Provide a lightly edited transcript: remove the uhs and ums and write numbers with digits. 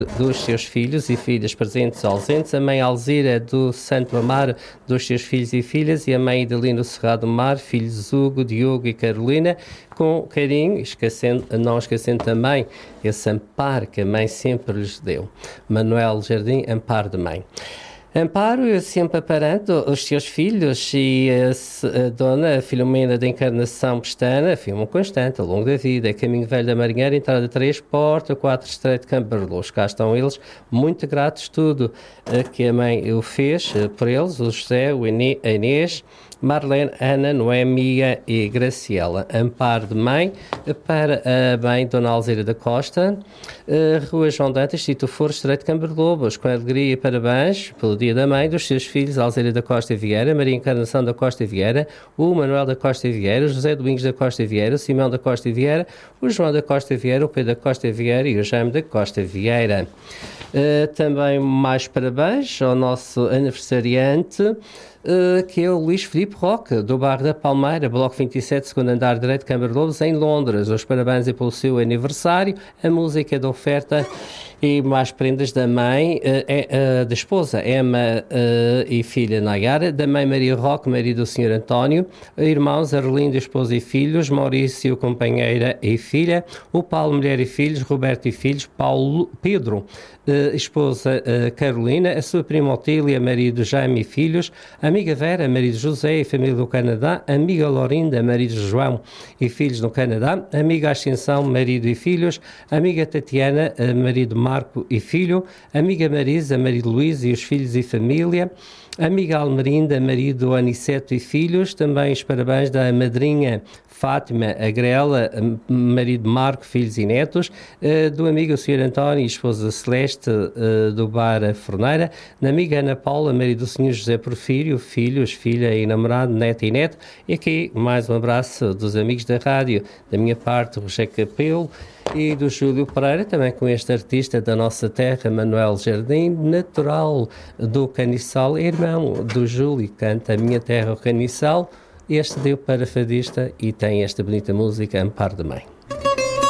dos seus filhos e filhas presentes e ausentes, a mãe Alzira do Santo Amaro, dos seus filhos e filhas, e a mãe Idelino Cerrado Mar, filhos Hugo, Diogo e Carolina, com carinho, não esquecendo também esse amparo que a mãe sempre lhes deu. Manuel Jardim, amparo de mãe. Amparo, sempre aparando os seus filhos e a dona Filomena da Encarnação Pestana, afirmam constante ao longo da vida, Caminho Velho da Marinheira, entrada 3, porta 4, Estreito de Cambarelhos. Cá estão eles, muito gratos tudo que a mãe o fez por eles, o José, a Inês, Marlene, Ana, Noémia e Graciela. Amparo de mãe para a mãe Dona Alzira da Costa, Rua João Dantas, Tito Foro, Estreito de Cambarelhos, com alegria e parabéns pelo Dia da Mãe dos seus filhos Alzira da Costa Vieira, Maria Encarnação da Costa Vieira, o Manuel da Costa Vieira, o José Domingos da Costa Vieira, o Simão da Costa Vieira, o João da Costa Vieira, o Pedro da Costa Vieira e o Jaime da Costa Vieira. Também mais parabéns ao nosso aniversariante, que é o Luís Filipe Roque, do bairro da Palmeira, bloco 27, segundo andar direito, Câmara de Lobos, em Londres. Os parabéns pelo seu aniversário, a música da oferta e mais prendas da mãe, da esposa Emma e filha Nayara, da mãe Maria Roque, marido do Sr. António, irmãos Arlindo, esposa e filhos, Maurício, companheira e filha, o Paulo, mulher e filhos, Roberto e filhos, Pedro, esposa Carolina, a sua prima Otília, marido Jaime e filhos, amiga Vera, marido José e família do Canadá, amiga Lorinda, marido João e filhos no Canadá, amiga Ascensão, marido e filhos, amiga Tatiana, marido Marco e filho, amiga Marisa, marido Luís e os filhos e família, amiga Almerinda, marido Aniceto e filhos, também os parabéns da madrinha Fátima Agrela, marido Marco, filhos e netos, do amigo Sr. António e esposa Celeste, do bar A Forneira, da amiga Ana Paula, marido do Sr. José Porfírio, filhos, filha e namorado, neto e neto, e aqui mais um abraço dos amigos da rádio, da minha parte, o Roger Capelo, e do Júlio Pereira, também com este artista da nossa terra, Manuel Jardim, natural do Caniçal, irmão do Júlio, canta A Minha Terra, o Caniçal. Este deu para fadista e tem esta bonita música, Amparo de Mãe.